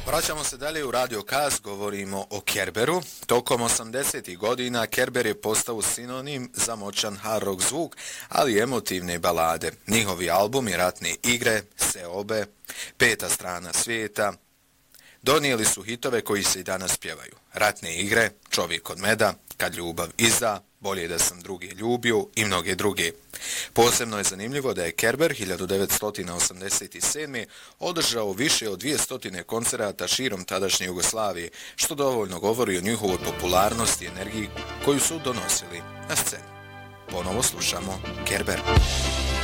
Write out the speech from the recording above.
Vraćamo se dalje u Radio Kaz, govorimo o Kerberu. Tokom 80. godina Kerber je postao sinonim za moćan hard rock zvuk, ali i emotivne balade. Njihovi albumi Ratne igre, Seobe, Peta strana svijeta donijeli su hitove koji se i danas pjevaju. Ratne igre, Čovjek od meda, Kad ljubav izda, Bolje da sam druge ljubio i mnoge druge. Posebno je zanimljivo da je Kerber 1987. održao više od 200 koncerata širom tadašnje Jugoslavije, što dovoljno govori o njihovoj popularnosti i energiji koju su donosili na scenu. Ponovo slušamo Kerber.